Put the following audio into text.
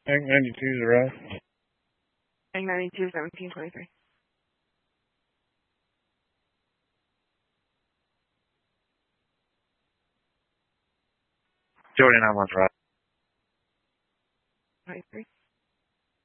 Tank 92's arrived. Tank 92, 1723. Jordan, I'm on right. 23.